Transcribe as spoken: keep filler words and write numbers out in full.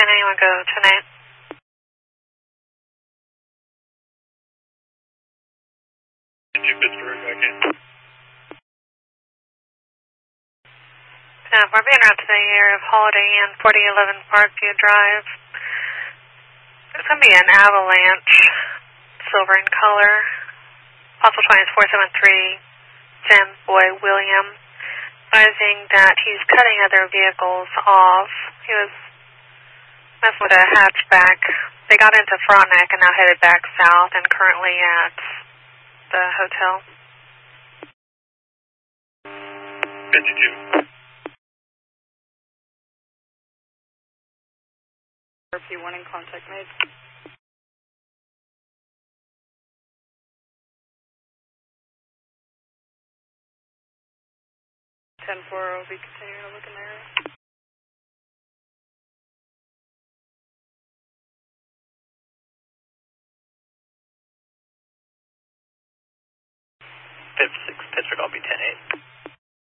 ten, anyone go ten eight? Pittsburgh, back in. Yeah, we're being routed to the area of Holiday Inn, forty eleven Parkview Drive. There's going to be an avalanche, silver in color. Possible twenty is four seven three, Sam Boy William, advising that he's cutting other vehicles off. He was messing with a hatchback. They got into Frontenac and now headed back south and currently at the hotel. fifty-two. R P warning, contact made. ten four will be continuing to look in the area. fifty-six, Pittsburgh, I'll be ten eight.